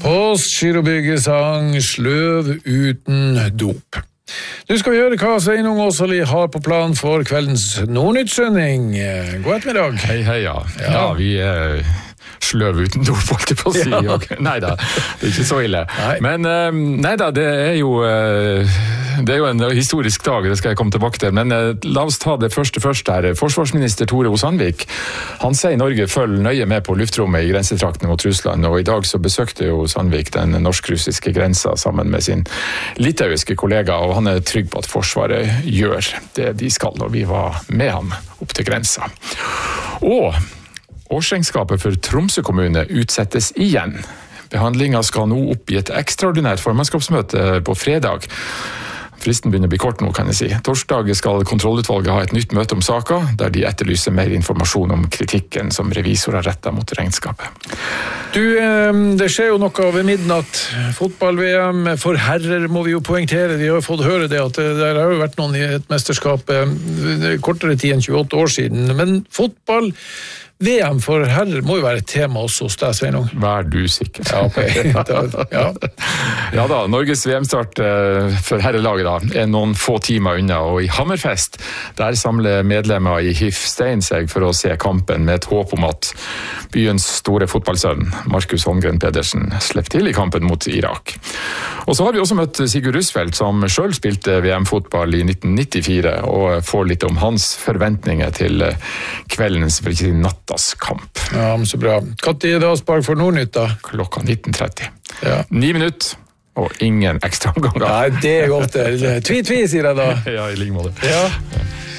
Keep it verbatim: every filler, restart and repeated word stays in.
Postgirobyggesang, sløv uten dop. Nu skal vi høre hva Sveinung Åsali har på plan for kveldens Nordnytt-sending. God ettermiddag. Hei, hei, ja. Ja, ja vi er sløv uten dop, holdt jeg på å si. Ja. Okay. Neida, det er ikke så ille. Nei. Men um, neida, det er jo uh, det er jo en historisk dag, det skal jeg komme tilbake til. Men uh, la oss ta det første først her. Forsvarsminister Tore O. Sandvik, han sier Norge følger nøye med på luftrommet i grensetraktene mot Russland, og i dag så besøkte jo Sandvik den norsk-russiske grensa sammen med sin litauiske kollega, og han er trygg på at Forsvaret gjør det de skal, og vi var med ham opp til grensa. Og årsregnskapet for Tromsø kommune utsettes igjen. Behandlingen skal nå opp i et ekstraordinært formannskapsmøte på fredag. Fristen begynner å bli kort nå, kan jeg si. Torsdag skal kontrollutvalget ha et nytt møte om saka, der de etterlyser mer informasjon om kritikken som revisor har rettet mot regnskapet. Du, det skjer jo noe ved midnatt. Fotball-V M for herrer må vi jo poengtere. Vi har fått høre det at det har jo vært noen i et mesterskap kortere tid enn tjueåtte år siden. Men fotball V M for herrer må jo være et tema også hos deg, Sveinung. Vær du sikker. Ja, ok. Da, ja. ja da, Norges V M-start for herrelaget da, er noen få timer unna, og i Hammerfest, der samler medlemmer i H I F Stein seg for å se kampen med et håp om at byens store fotballsønn, Markus Holmgren Pedersen, slipper til i kampen mot Irak. Og så har vi også møtt Sigurd Rusfeldt, som selv spilte V M-fotball i nitten nittifire, og får litt om hans forventninger til kveldens, for ikke si natt, kamp. Ja, men så bra. Hva tid er det avspark for Nordnytt da? Klokka nitten tretti. Ja. Ni minutter, og ingen ekstra omganger. Nei, det er godt. Tvi-tvi, sier jeg da. Ja, i like måte. Ja.